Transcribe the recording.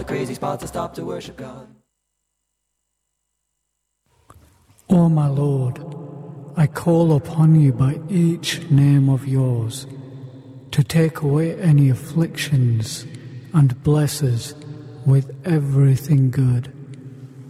crazy spots to stop to worship God. O my Lord, I call upon you by each name of yours, to take away any afflictions and bless us with everything good.